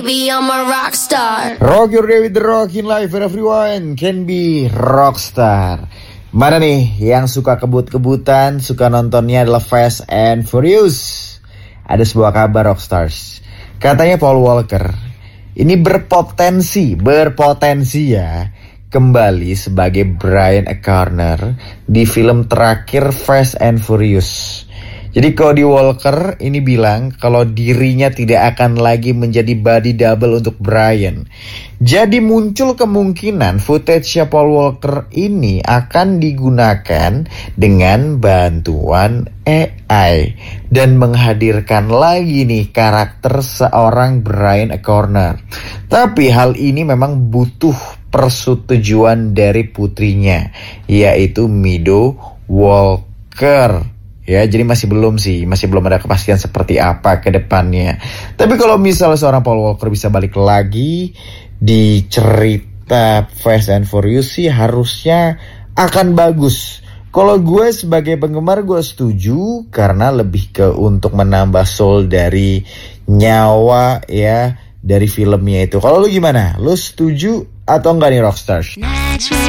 Be I'm a rock star. Rock your day with the Rockin' Life, where everyone can be rockstar. Mana nih yang suka kebut-kebutan, suka nontonnya adalah Fast and Furious? Ada sebuah kabar Rockstars. Katanya Paul Walker ini berpotensi ya kembali sebagai Brian O'Connor di film terakhir Fast and Furious. Jadi Cody Walker ini bilang kalau dirinya tidak akan lagi menjadi body double untuk Brian. Jadi muncul kemungkinan footage Paul Walker ini akan digunakan dengan bantuan AI dan menghadirkan lagi nih karakter seorang Brian O'Connor. Tapi hal ini memang butuh persetujuan dari putrinya, yaitu Mido Walker. Ya, jadi masih belum ada kepastian seperti apa ke depannya. Tapi kalau misalnya seorang Paul Walker bisa balik lagi di cerita Fast and Furious sih harusnya akan bagus. Kalau gue sebagai penggemar gue setuju karena lebih ke untuk menambah soul dari nyawa ya dari filmnya itu. Kalau lu gimana? Lu setuju atau enggak nih Rockstars?